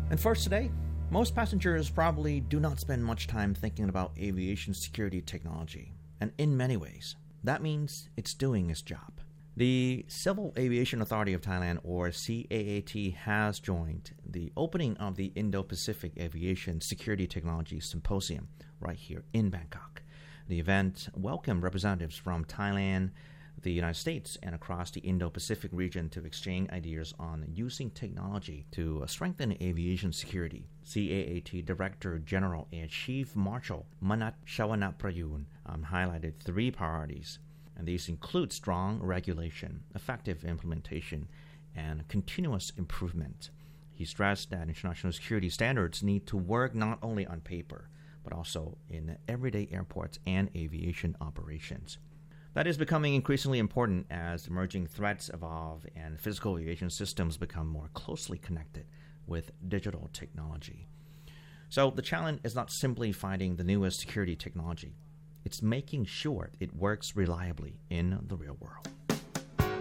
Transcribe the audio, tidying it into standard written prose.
And first today, most passengers probably do not spend much time thinking about aviation security technology, and in many ways, that means it's doing its job. The Civil Aviation Authority of Thailand, or CAAT, has joined the opening of the Indo-Pacific Aviation Security Technology Symposium right here in Bangkok. The event welcomed representatives from Thailand, the United States, and across the Indo-Pacific region to exchange ideas on using technology to strengthen aviation security. CAAT Director General and Chief Marshal Manat Shawanaprayun highlighted three priorities, and these include strong regulation, effective implementation, and continuous improvement. He stressed that international security standards need to work not only on paper, but also in everyday airports and aviation operations. That is becoming increasingly important as emerging threats evolve and physical aviation systems become more closely connected with digital technology. So the challenge is not simply finding the newest security technology. It's making sure it works reliably in the real world.